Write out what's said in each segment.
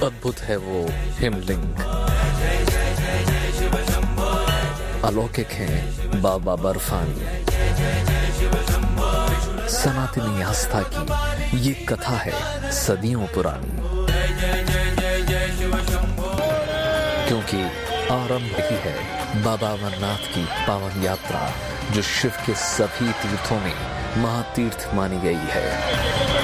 अद्भुत है वो हिमलिंग, अलौकिक है बाबा बर्फानी। सनातनी आस्था की ये कथा है सदियों पुरानी, क्योंकि आरंभ ही है बाबा अमरनाथ की पावन यात्रा, जो शिव के सभी तीर्थों में महातीर्थ मानी गई है।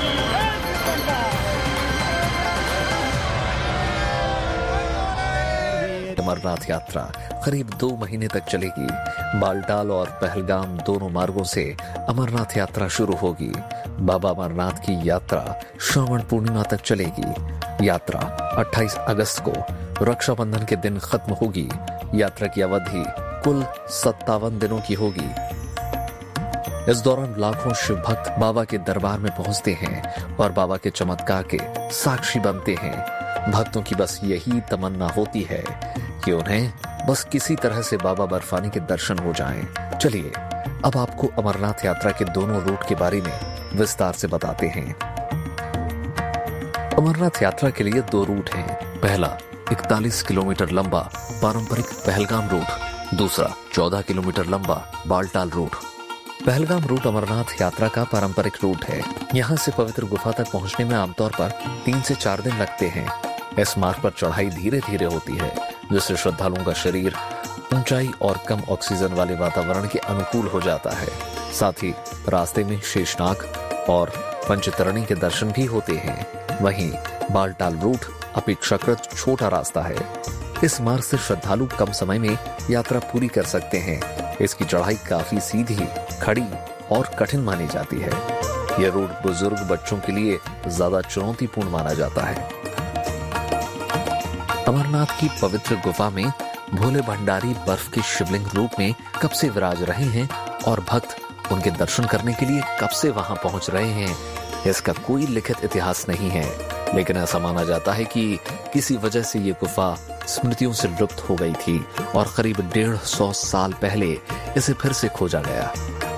अमरनाथ यात्रा करीब 2 महीने तक चलेगी। बालटाल और पहलगाम दोनों मार्गों से अमरनाथ यात्रा शुरू होगी। बाबा अमरनाथ की यात्रा श्रावण पूर्णिमा तक चलेगी। यात्रा 28 अगस्त को रक्षाबंधन के दिन खत्म होगी। यात्रा की अवधि कुल 57 दिनों की होगी। इस दौरान लाखों शिव भक्त बाबा के दरबार में पहुंचते हैं और बाबा के चमत्कार के साक्षी बनते हैं। भक्तों की बस यही तमन्ना होती है कि उन्हें बस किसी तरह से बाबा बर्फानी के दर्शन हो जाएं। चलिए अब आपको अमरनाथ यात्रा के दोनों रूट के बारे में विस्तार से बताते हैं। अमरनाथ यात्रा के लिए 2 रूट हैं। पहला 41 किलोमीटर लंबा पारंपरिक पहलगाम रूट, दूसरा 14 किलोमीटर लंबा बालटाल रूट। पहलगाम रूट अमरनाथ यात्रा का पारंपरिक रूट है। यहाँ से पवित्र गुफा तक पहुँचने में आमतौर पर 3 से 4 दिन लगते हैं। इस मार्ग पर चढ़ाई धीरे धीरे होती है, जिससे श्रद्धालुओं का शरीर ऊंचाई और कम ऑक्सीजन वाले वातावरण के अनुकूल हो जाता है। साथ ही रास्ते में शेषनाग और पंचतरणी के दर्शन भी होते हैं। वहीं बालटाल रूट अपेक्षाकृत छोटा रास्ता है। इस मार्ग से श्रद्धालु कम समय में यात्रा पूरी कर सकते हैं। इसकी चढ़ाई काफी सीधी, खड़ी और कठिन मानी जाती है। यह रूट बुजुर्ग बच्चों के लिए ज्यादा चुनौतीपूर्ण माना जाता है। अमरनाथ की पवित्र गुफा में भोले भंडारी बर्फ के शिवलिंग रूप में कब से विराज रहे हैं और भक्त उनके दर्शन करने के लिए कब से वहां पहुंच रहे हैं, इसका कोई लिखित इतिहास नहीं है। लेकिन ऐसा माना जाता है कि किसी वजह से ये गुफा स्मृतियों से लुप्त हो गई थी और करीब 150 साल पहले इसे फिर से खोजा गया।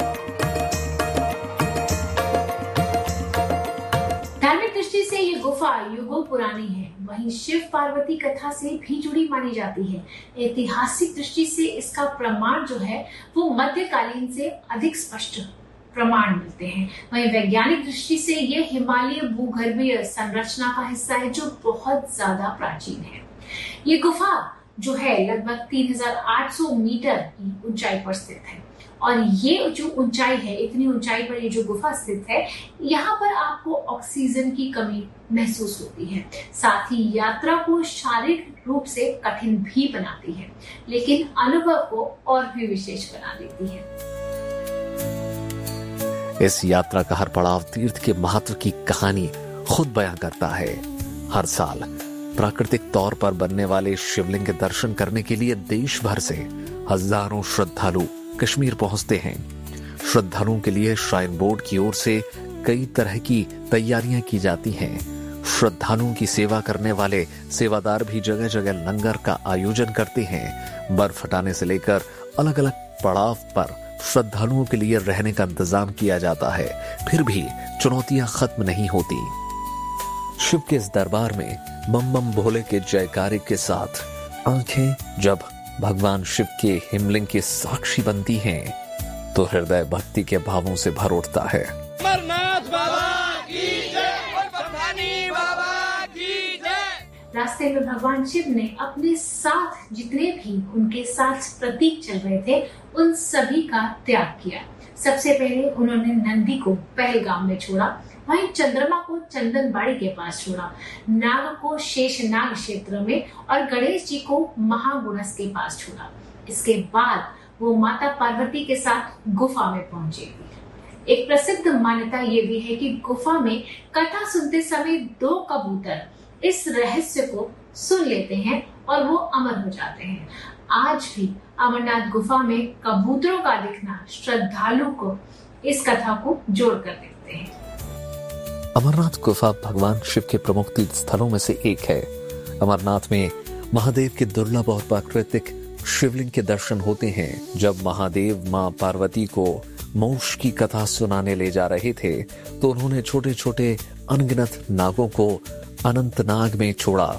धार्मिक दृष्टि से ये गुफा युगों पुरानी है। वहीं शिव पार्वती कथा से भी जुड़ी मानी जाती है। ऐतिहासिक दृष्टि से इसका प्रमाण जो है वो मध्यकालीन से अधिक स्पष्ट प्रमाण मिलते हैं। वहीं वैज्ञानिक दृष्टि से ये हिमालय भूगर्भीय संरचना का हिस्सा है, जो बहुत ज्यादा प्राचीन है। ये गुफा जो है लगभग 3800 मीटर की ऊंचाई पर स्थित है और ये जो ऊंचाई है, इतनी ऊंचाई पर ये जो गुफा स्थित है, यहाँ पर आपको ऑक्सीजन की कमी महसूस होती है। साथ ही यात्रा को शारीरिक रूप से कठिन भी बनाती है, लेकिन अनुभव को और भी विशेष बना देती है। इस यात्रा का हर पड़ाव तीर्थ के महत्व की कहानी खुद बयां करता है। हर साल प्राकृतिक तौर पर बनने वाले शिवलिंग के दर्शन करने के लिए देश भर से हजारों श्रद्धालु कश्मीर पहुंचते हैं। श्रद्धालुओं के लिए श्राइन बोर्ड की ओर से कई तरह की तैयारियां की जाती हैं। श्रद्धालुओं की सेवा करने वाले सेवादार भी जगह जगह लंगर का आयोजन करते हैं। बर्फ हटाने से लेकर अलग अलग पड़ाव पर श्रद्धालुओं के लिए रहने का इंतजाम किया जाता है। फिर भी चुनौतियां खत्म नहीं होती। शिव के इस दरबार में बम बम भोले के जयकारे के साथ आंखें जब भगवान शिव के हिमलिंग के साक्षी बनती हैं, तो हृदय भक्ति के भावों से भर उठता है। अमरनाथ बाबा की जय, बर्फानी बाबा की जय। रास्ते में भगवान शिव ने अपने साथ जितने भी उनके साथ प्रतीक चल रहे थे, उन सभी का त्याग किया। सबसे पहले उन्होंने नंदी को पहलगाम में छोड़ा, वहीं चंद्रमा को चंदनबाड़ी के पास छोड़ा, नाग को शेषनाग क्षेत्र में और गणेश जी को महागुणस के पास छोड़ा। इसके बाद वो माता पार्वती के साथ गुफा में पहुंचे। एक प्रसिद्ध मान्यता ये भी है कि गुफा में कथा सुनते समय 2 कबूतर इस रहस्य को सुन लेते हैं और वो अमर हो जाते हैं। आज भी अमरनाथ गुफा में कबूतरों का दिखना श्रद्धालु को इस कथा को जोड़ कर देखते हैं। अमरनाथ गुफा भगवान शिव के प्रमुख तीर्थ स्थलों में से एक है। अमरनाथ में महादेव के दुर्लभ और प्राकृतिक शिवलिंग के दर्शन होते हैं। जब महादेव मां पार्वती को मोक्ष की कथा सुनाने ले जा रहे थे, तो उन्होंने छोटे छोटे अनगिनत नागों को अनंतनाग में छोड़ा।